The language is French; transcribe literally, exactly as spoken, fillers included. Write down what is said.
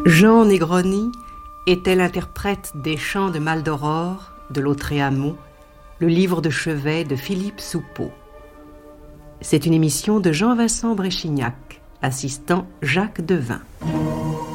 Jean Negroni était l'interprète des chants de Maldoror, de Lautréamont, le livre de chevet de Philippe Soupeau. C'est une émission de Jean-Vincent Bréchignac, assistant Jacques Devin.